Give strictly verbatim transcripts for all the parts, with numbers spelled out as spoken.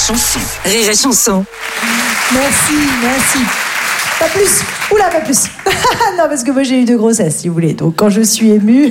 chanson. Rire et chanson. Merci, merci. Pas plus. Oula, pas plus. Non, parce que moi j'ai eu deux grossesses, si vous voulez. Donc quand je suis émue,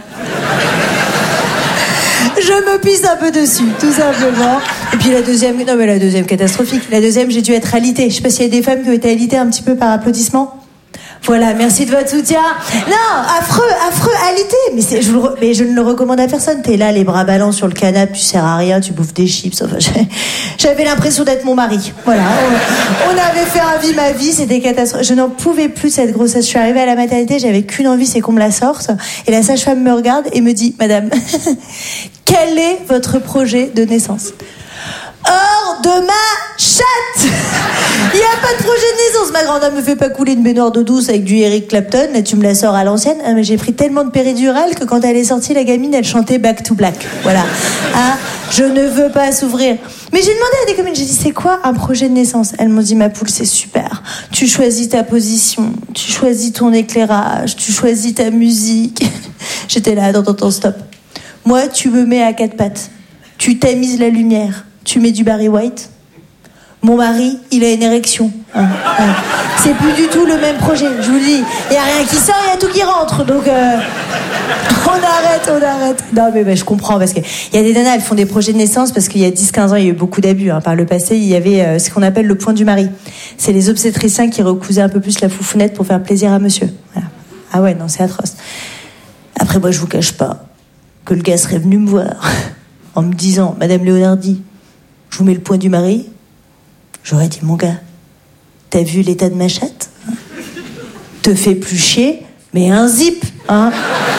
je me pisse un peu dessus, tout simplement. Et puis la deuxième, non mais la deuxième catastrophique. La deuxième, j'ai dû être alitée. Je sais pas s'il y a des femmes qui ont été alitées un petit peu par applaudissement. Voilà, merci de votre soutien. Non, affreux, affreux, alité. Mais, c'est, je, re, mais je ne le recommande à personne. T'es là, les bras ballants sur le canapé, tu sers à rien, tu bouffes des chips. Enfin, j'avais l'impression d'être mon mari. Voilà, on, on avait fait un vie ma vie, c'était catastrophique. Je n'en pouvais plus cette grossesse. Je suis arrivée à la maternité, j'avais qu'une envie, c'est qu'on me la sorte. Et la sage-femme me regarde et me dit, madame, quel est votre projet de naissance ? Hors de ma chatte. Il n'y a pas de projet de naissance. Ma grande dame me fait pas couler une baignoire d'eau douce avec du Eric Clapton. Là, tu me la sors à l'ancienne. Ah, mais j'ai pris tellement de péridurale que quand elle est sortie, la gamine, elle chantait Back to Black. Voilà. Ah, je ne veux pas s'ouvrir. Mais j'ai demandé à des copines, j'ai dit, c'est quoi un projet de naissance ? Elles m'ont dit, ma poule, c'est super. Tu choisis ta position, tu choisis ton éclairage, tu choisis ta musique. J'étais là, attends, attends, stop. Moi, tu me mets à quatre pattes. Tu tamises la lumière. Tu mets du Barry White. Mon mari, il a une érection. Hein, hein. C'est plus du tout le même projet, je vous le dis. Il n'y a rien qui sort, il y a tout qui rentre. Donc, euh, on arrête, on arrête. Non, mais bah, je comprends, parce qu'il y a des nanas, elles font des projets de naissance, parce qu'il y a dix quinze ans, il y a eu beaucoup d'abus. Hein. Par le passé, il y avait euh, ce qu'on appelle le point du mari. C'est les obstétriciens qui recousaient un peu plus la foufounette pour faire plaisir à monsieur. Voilà. Ah ouais, non, c'est atroce. Après, moi, je vous cache pas que le gars serait venu me voir en me disant, Madame Leonardi, je vous mets le point du mari. J'aurais dit, mon gars, t'as vu l'état de ma chatte, hein ? Te fais plus chier, mais un zip, hein.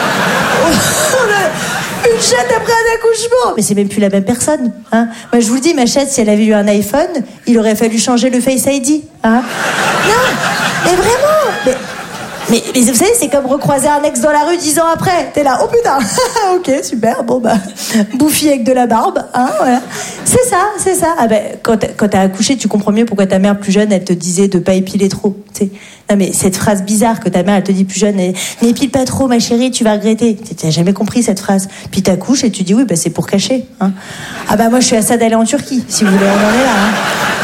Une chatte après un accouchement. Mais c'est même plus la même personne, hein. Moi, je vous le dis, ma chatte, si elle avait eu un iPhone, il aurait fallu changer le Face I D, hein. Non, mais vraiment, mais... Mais, mais vous savez, c'est comme recroiser un ex dans la rue dix ans après. T'es là, oh putain, ok, super, bon bah, bouffi avec de la barbe, hein, voilà. C'est ça, c'est ça. Ah ben, quand, quand t'as accouché, tu comprends mieux pourquoi ta mère plus jeune, elle te disait de pas épiler trop, tu sais. Non mais cette phrase bizarre que ta mère, elle te dit plus jeune, n'épile pas trop, ma chérie, tu vas regretter. T'as jamais compris cette phrase. Puis t'accouches et tu dis oui, bah c'est pour cacher, hein. Ah bah moi, je suis à ça d'aller en Turquie, si vous voulez, on en est là, hein.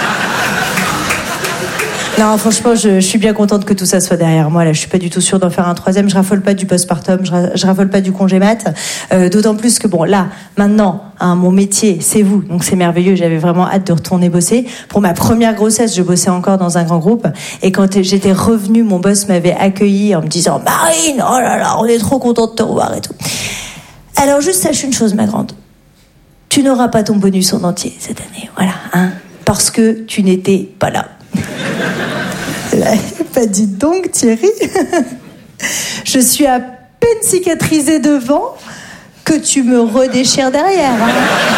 Non, franchement, je, je suis bien contente que tout ça soit derrière moi. Là, je suis pas du tout sûre d'en faire un troisième. Je raffole pas du postpartum, je, ra- je raffole pas du congé mat. Euh, d'autant plus que bon, là, maintenant, hein, mon métier, c'est vous, donc c'est merveilleux. J'avais vraiment hâte de retourner bosser. Pour ma première grossesse, je bossais encore dans un grand groupe. Et quand j'étais revenue, mon boss m'avait accueillie en me disant, Marine, oh là là, on est trop content de te revoir et tout. Alors, juste sache une chose, ma grande. Tu n'auras pas ton bonus en entier cette année, voilà, hein, parce que tu n'étais pas là. Pas dit donc, Thierry. Je suis à peine cicatrisée devant que tu me redéchires derrière. Hein.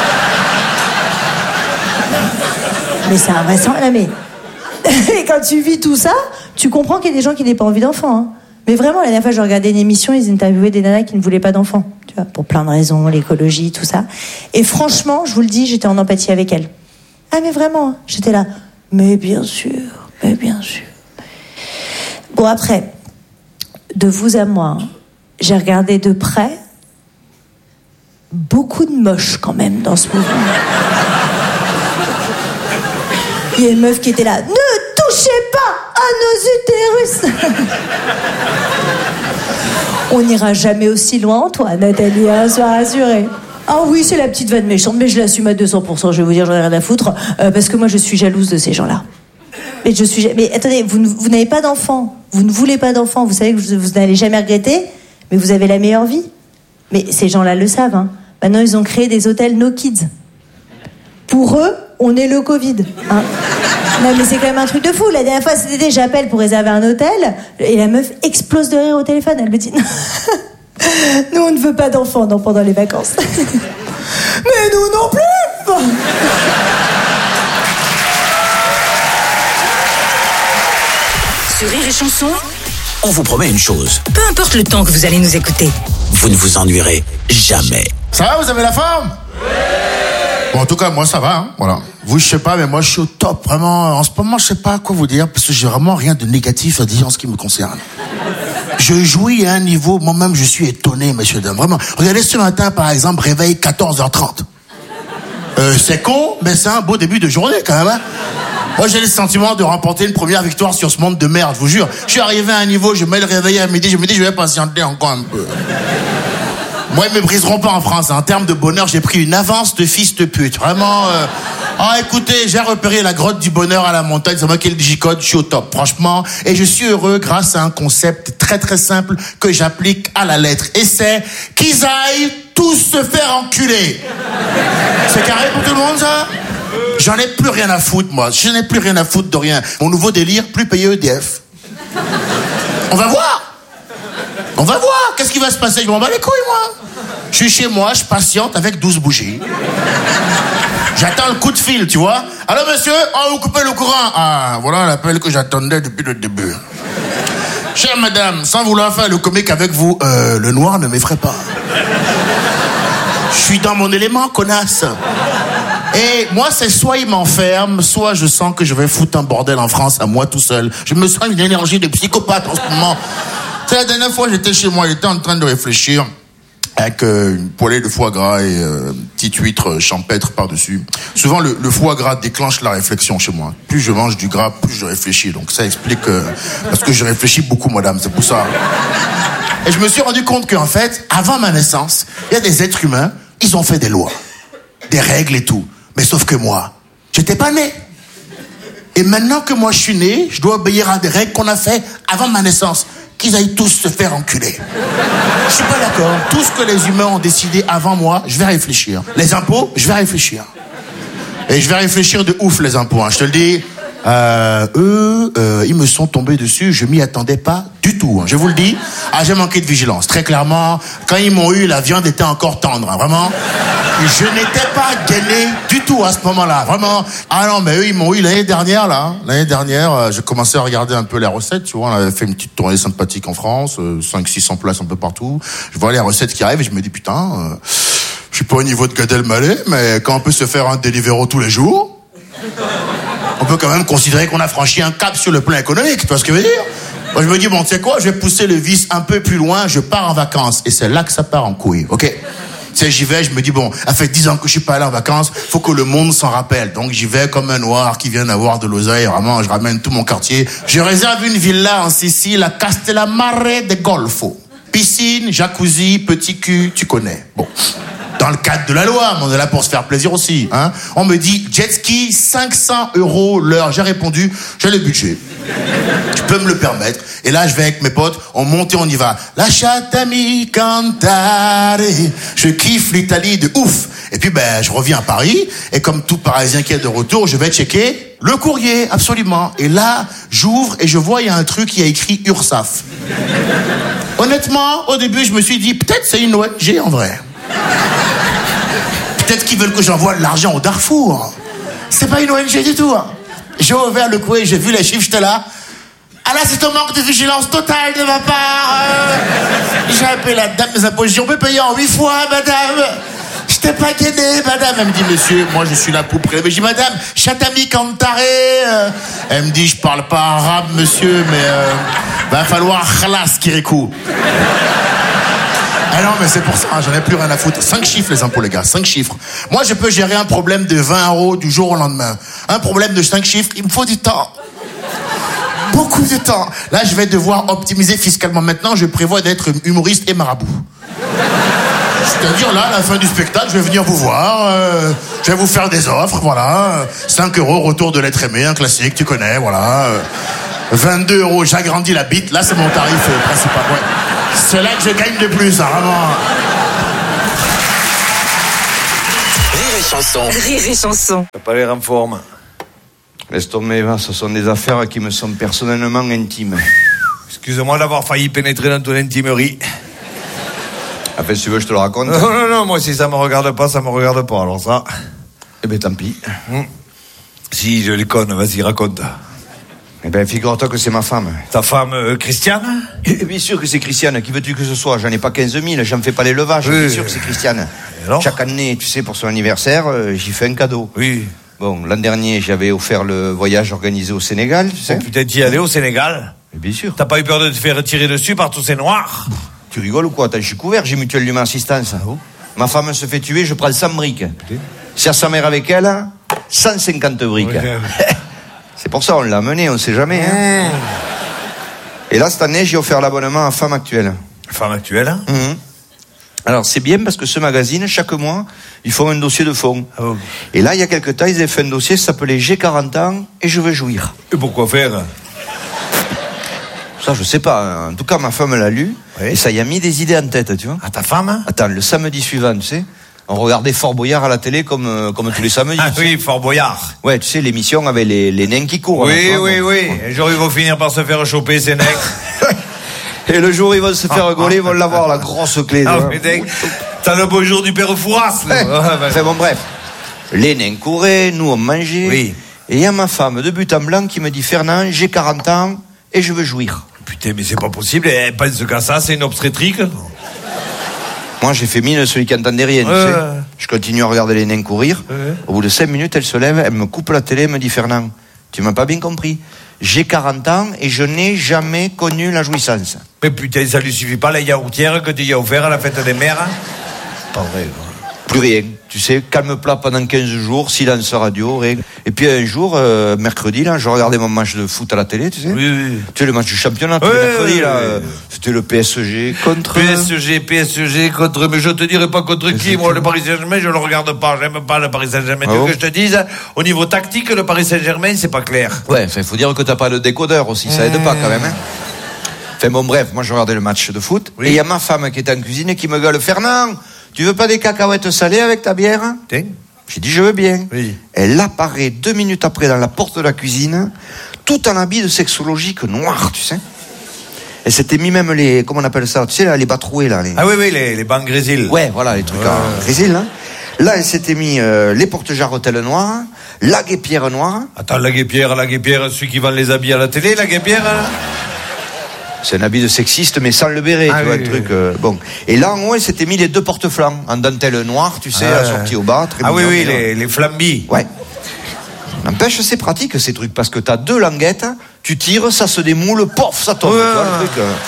Mais c'est un vrai sang, là, mais... Et quand tu vis tout ça, tu comprends qu'il y a des gens qui n'ont pas envie d'enfants. Hein. Mais vraiment, la dernière fois, je regardais une émission, ils interviewaient des nanas qui ne voulaient pas d'enfants. Tu vois, pour plein de raisons, l'écologie, tout ça. Et franchement, je vous le dis, j'étais en empathie avec elles. Ah, mais vraiment, j'étais là. Mais bien sûr, mais bien sûr. Bon, après, de vous à moi, j'ai regardé de près beaucoup de moches quand même dans ce mouvement. Il y a une meuf qui était là. Ne touchez pas à nos utérus. On n'ira jamais aussi loin, toi, Nathalie, hein, sois rassurée. Ah oui, c'est la petite vanne méchante, mais je l'assume à deux cents pour cent, je vais vous dire, j'en ai rien à foutre, euh, parce que moi, je suis jalouse de ces gens-là. Mais je suis... Mais attendez, vous, vous n'avez pas d'enfant, vous ne voulez pas d'enfant, vous savez que vous, vous n'allez jamais regretter, mais vous avez la meilleure vie. Mais ces gens-là le savent, hein. Maintenant, ils ont créé des hôtels No Kids. Pour eux, on est le Covid, hein. Non, mais c'est quand même un truc de fou. La dernière fois, c'était j'appelle pour réserver un hôtel, et la meuf explose de rire au téléphone. Elle me dit... Nous, on ne veut pas d'enfants non, pendant les vacances. Mais nous non plus. Sur Rire et Chanson, on vous promet une chose. peu importe le temps que vous allez nous écouter. Vous ne vous ennuierez jamais. Ça va, vous avez la forme? Bon, en tout cas, moi, ça va, hein, voilà. Vous, je sais pas, mais moi, je suis au top, vraiment. En ce moment, je sais pas quoi vous dire, parce que j'ai vraiment rien de négatif à dire en ce qui me concerne. Je jouis à un niveau, moi-même, je suis étonné, messieurs, dames, vraiment. Regardez ce matin, par exemple, réveil quatorze heures trente. Euh, c'est con, mais c'est un beau début de journée quand même. Hein. Moi, j'ai le sentiment de remporter une première victoire sur ce monde de merde, je vous jure. Je suis arrivé à un niveau, je mets le réveil à midi, je me dis, je vais patienter encore un peu. Moi, ils me briseront pas en France. En termes de bonheur, j'ai pris une avance de fils de pute. Vraiment. Euh... Ah, écoutez, j'ai repéré la grotte du bonheur à la montagne. C'est moi qui le J-code. Je suis au top, franchement. Et je suis heureux grâce à un concept très très simple que j'applique à la lettre. Et c'est qu'ils aillent tous se faire enculer. C'est carré pour tout le monde, ça? J'en ai plus rien à foutre, moi. Je n'ai plus rien à foutre de rien. Mon nouveau délire, plus payer E D F. On va voir. On va voir. Qu'est-ce qui va se passer? Je m'en bats les couilles, moi. Je suis chez moi, je patiente avec douze bougies. J'attends le coup de fil, tu vois. Allô, monsieur? Oh, vous coupez le courant. Ah, voilà l'appel que j'attendais depuis le début. Chère madame, sans vouloir faire le comique avec vous, euh, le noir ne m'effraie pas. Je suis dans mon élément, connasse. Et moi, c'est soit il m'enferme, soit je sens que je vais foutre un bordel en France à moi tout seul. Je me sens une énergie de psychopathe en ce moment. C'est la dernière fois, j'étais chez moi, j'étais en train de réfléchir avec euh, une poêlée de foie gras et euh, une petite huître champêtre par-dessus. Souvent, le, le foie gras déclenche la réflexion chez moi. Plus je mange du gras, plus je réfléchis. Donc ça explique... Euh, parce que je réfléchis beaucoup, madame, c'est pour ça. Et je me suis rendu compte qu'en fait, avant ma naissance, il y a des êtres humains, ils ont fait des lois, des règles et tout. Mais sauf que moi, j'étais pas né. Et maintenant que moi je suis né, je dois obéir à des règles qu'on a fait avant ma naissance. Qu'ils aillent tous se faire enculer. Je suis pas d'accord. Tout ce que les humains ont décidé avant moi, je vais réfléchir. Les impôts, je vais réfléchir. Et je vais réfléchir de ouf, les impôts, hein. Je te le dis. Euh, eux, euh, ils me sont tombés dessus, je m'y attendais pas du tout, hein. Je vous le dis. Ah, j'ai manqué de vigilance, très clairement. Quand ils m'ont eu, la viande était encore tendre, hein, vraiment. Je n'étais pas gainé du tout à ce moment-là, vraiment. Ah non, mais eux, ils m'ont eu l'année dernière, là. Hein. L'année dernière, euh, j'ai commencé à regarder un peu les recettes, tu vois. On avait fait une petite tournée sympathique en France, euh, cinq six cents places un peu partout. Je vois les recettes qui arrivent et je me dis, putain, euh, je suis pas au niveau de Gad Elmaleh, mais quand on peut se faire un Deliveroo tous les jours, on peut quand même considérer qu'on a franchi un cap sur le plan économique, tu vois ce que je veux dire? Moi, je me dis, bon, tu sais quoi, je vais pousser le vice un peu plus loin, je pars en vacances. Et c'est là que ça part en couille, ok? Tu sais, j'y vais, je me dis, bon, ça fait dix ans que je suis pas allé en vacances, faut que le monde s'en rappelle. Donc, j'y vais comme un noir qui vient d'avoir de l'oseille, vraiment, je ramène tout mon quartier. Je réserve une villa en Sicile, à Castellammare de Golfo. Piscine, jacuzzi, petit cul, tu connais. Bon. Dans le cadre de la loi, on est là pour se faire plaisir aussi, hein. On me dit, jet ski, cinq cents euros l'heure. J'ai répondu, j'ai le budget. Tu peux me le permettre. Et là, je vais avec mes potes, on monte et on y va. Lasciatemi cantare. Je kiffe l'Italie de ouf. Et puis, ben, je reviens à Paris. Et comme tout Parisien qui est de retour, je vais checker le courrier, absolument. Et là, j'ouvre et je vois, il y a un truc qui a écrit URSAF. Honnêtement, au début, je me suis dit, peut-être c'est une O N G en vrai. Peut-être qu'ils veulent que j'envoie de l'argent au Darfour. C'est pas une O N G du tout. Hein. J'ai ouvert le courrier, j'ai vu les chiffres, j'étais là. Ah là, c'est un manque de vigilance totale de ma part. Euh, j'ai appelé la dame des impôts. J'ai dit, on peut payer en huit fois, madame. J'étais pas gainé, madame. Elle me dit, monsieur, moi je suis là pour prélever. J'ai dit, madame, Chatami Cantare. Euh, elle me dit, je parle pas arabe, monsieur, mais euh, va falloir khalas kirikou. Ah non, mais c'est pour ça, j'en ai plus rien à foutre. Cinq chiffres, les impôts, les gars, cinq chiffres. Moi, je peux gérer un problème de vingt euros du jour au lendemain. Un problème de cinq chiffres, il me faut du temps. Beaucoup de temps. Là, je vais devoir optimiser fiscalement. Maintenant, je prévois d'être humoriste et marabout. C'est-à-dire, là, à la fin du spectacle, je vais venir vous voir, euh, je vais vous faire des offres, voilà. cinq euros, retour de l'être aimé, un classique, tu connais, voilà. vingt-deux euros, j'agrandis la bite, là, c'est mon tarif euh, principal, ouais. C'est là que je gagne de plus, hein, vraiment. Rire et chanson. Rire et chanson. T'as pas l'air en forme. Laisse tomber, ce sont des affaires qui me sont personnellement intimes. Excuse-moi d'avoir failli pénétrer dans ton intimerie. Enfin, si tu veux, je te le raconte. Non, non, non, moi, si ça me regarde pas, ça me regarde pas, alors ça... Eh ben, tant pis. Hum. Si, je les conne, vas-y, raconte. Eh ben, figure-toi que c'est ma femme. Ta femme, euh, Christiane? Et bien sûr que c'est Christiane. Qui veux-tu que ce soit? J'en ai pas quinze mille, j'en fais pas l'élevage. Oui. Bien sûr que c'est Christiane. Alors? Chaque année, tu sais, pour son anniversaire, euh, j'y fais un cadeau. Oui. Bon, l'an dernier, j'avais offert le voyage organisé au Sénégal, tu sais. Bon, peut-être y aller au Sénégal? Et bien sûr. T'as pas eu peur de te faire tirer dessus par tous ces noirs? Tu rigoles ou quoi? Attends, je suis couvert, j'ai Mutuelle d'Humain Assistance. Ah bon? Ma femme se fait tuer, je prends le sans-brique. Si à sa mère avec elle, cent cinquante briques. Ouais. C'est pour ça, on l'a amené, on sait jamais. Hein. Et là, cette année, j'ai offert l'abonnement à Femme Actuelle. Femme actuelle, hein? Mmh. Alors, c'est bien parce que ce magazine, chaque mois, ils font un dossier de fond. Ah bon. Et là, il y a quelques temps, ils avaient fait un dossier qui s'appelait J'ai quarante ans et je veux jouir. Et pourquoi faire? Ça, je sais pas. En tout cas, ma femme l'a lu. Oui. Et ça y a mis des idées en tête, tu vois. À ta femme, hein? Attends, le samedi suivant, tu sais, on regardait Fort Boyard à la télé comme, euh, comme tous les samedis. Ah tu sais. oui, Fort Boyard. Ouais, tu sais, l'émission avec les, les nains qui courent. Oui, là, oui, bon. oui. Un jour, ils vont finir par se faire choper, ces mecs. Et le jour où ils vont se faire gauler, ils vont l'avoir, la grosse clé. Ah, tu vois. mais t'es- t'as le beau jour du père Fouras, là. Ouais. Ouais, bah, Enfin bon, bref. Les nains couraient, nous on mangeait. Oui. Et il y a ma femme de but en blanc qui me dit, Fernand, j'ai quarante ans et je veux jouir. Putain, mais c'est pas possible. Elle pense qu'à ça, c'est une obstétrique. Moi, j'ai fait mine celui qui entendait rien, tu Ouais. sais. Je continue à regarder les nains courir. Ouais. Au bout de cinq minutes, elle se lève, elle me coupe la télé, elle me dit, Fernand, tu m'as pas bien compris. J'ai quarante ans et je n'ai jamais connu la jouissance. Mais putain, ça lui suffit pas la yaourtière que tu y as offert à la fête des mères, hein? Pas vrai, quoi. Plus rien. Tu sais, calme plat pendant quinze jours, silence radio, rien. Et puis un jour, euh, mercredi, là, je regardais mon match de foot à la télé, tu sais. Oui, oui. Tu sais, le match du championnat, tous Ouais, les mercredis, ouais, là. ouais. euh, C'était le P S G contre... P S G, P S G contre, mais je te dirai pas contre qui, moi, le Paris Saint-Germain, je le regarde pas, j'aime pas le Paris Saint-Germain. Ah tu veux bon que je te dise, au niveau tactique, le Paris Saint-Germain, c'est pas clair. Ouais, enfin, il faut dire que t'as pas le décodeur aussi, ça aide pas quand même, hein. Enfin bon, bref, moi je regardais le match de foot, Oui. et il y a ma femme qui était en cuisine et qui me gueule, Fernand, tu veux pas des cacahuètes salées avec ta bière? Tiens. J'ai dit, je veux bien. Oui. Elle apparaît deux minutes après dans la porte de la cuisine, tout en habit de sexologique noir, tu sais. Elle s'était mis même les, comment on appelle ça, tu sais, là, les bas troués, là. Les... Ah oui, oui, les, les bancs grésil. Ouais, voilà, les trucs Ouais. en grésil, là. Là, elle s'était mis euh, les porte-jarretelles noires, la guépière noire. Attends, la guépière, la guépière, celui qui vend les habits à la télé, la guépière, hein? C'est un habit de sexiste, mais sans le béret, Ah tu vois, oui, le oui, truc. euh, bon. Et là, en haut, elle s'était mis les deux porte-flancs, en dentelle noire, tu sais, Ah. assortis au bas, très Ah oui, mignon, oui, mignon. les, les flambis. Ouais. N'empêche, c'est pratique, ces trucs, parce que t'as deux languettes, tu tires, ça se démoule, pof, ça tombe, Ouais. tu vois, le truc. euh.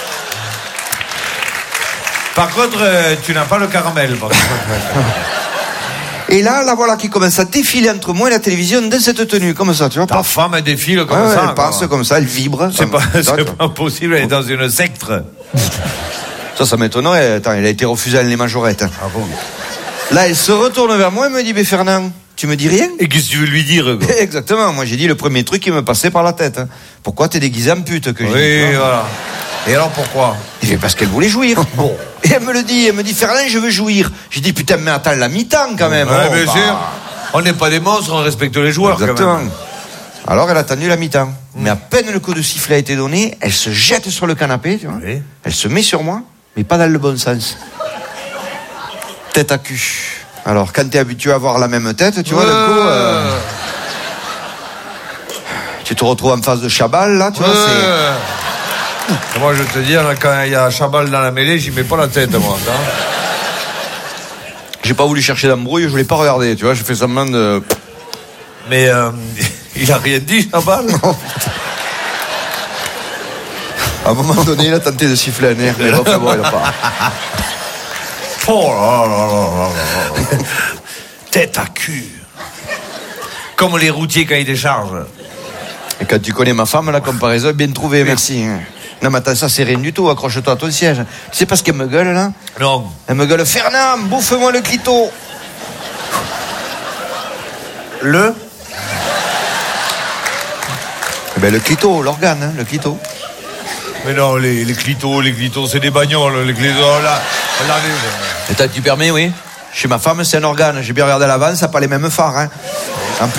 Par contre, euh, tu n'as pas le caramel, par contre. Et là, la voilà qui commence à défiler entre moi et la télévision dans cette tenue, comme ça, tu vois. Ta paf. femme, elle défile comme Ouais, ouais, ça. elle passe quoi. comme ça, elle vibre. C'est pas, Ça, c'est pas possible, elle est dans une secte. Ça, ça m'étonnerait. Attends, elle a été refusée à les majorettes. Ah bon? Là, elle se retourne vers moi et me dit, mais Fernand, tu me dis rien? Et qu'est-ce que tu veux lui dire, quoi? Exactement. Moi, j'ai dit le premier truc qui me passait par la tête. hein. Pourquoi t'es déguisé en pute que j'ai dit, Oui, tu vois. voilà. Et alors pourquoi? J'ai dit, parce qu'elle voulait jouir. Bon. Et elle me le dit. Elle me dit, Fernand, je veux jouir. J'ai dit, putain, mais attends, la mi-temps quand même. Ouais, Oh, bien bah. sûr. On n'est pas des monstres, on respecte les joueurs, quand Exactement. même. Alors, elle a attendu la mi-temps. Mais à peine le coup de sifflet a été donné, elle se jette sur le canapé, tu vois. Oui. Elle se met sur moi, mais pas dans le bon sens. Tête à cul. Alors, quand t'es habitué à avoir la même tête, tu vois, d'un coup, euh, tu te retrouves en face de Chabal, là, tu vois, c'est... Ouais. Et moi, je te dis, là, quand il y a Chabal dans la mêlée, j'y mets pas la tête, moi. hein. J'ai pas voulu chercher d'embrouille, je voulais pas regarder, tu vois, je fais semblant de... Mais euh, il a rien dit, Chabal. À un moment donné, il a tenté de siffler un air, mais bon, bon, il a pas... Oh là là là là là. Tête à cul. Comme les routiers quand ils déchargent. Et quand tu connais ma femme, la comparaison est bien trouvée, merci. Non, mais attends, ça, c'est rien du tout, accroche-toi à ton siège. Tu sais pas ce qu'elle me gueule, là? Non. Elle me gueule, Fernand, bouffe-moi le clito. Le Eh ben, le clito, l'organe, hein, le clito. Mais non, les, les clitos, les clitos, c'est des bagnoles, les clitos, là. là les... Et t'as, tu permets, oui? Chez ma femme, c'est un organe. J'ai bien regardé à l'avant, ça n'a pas les mêmes phares, hein.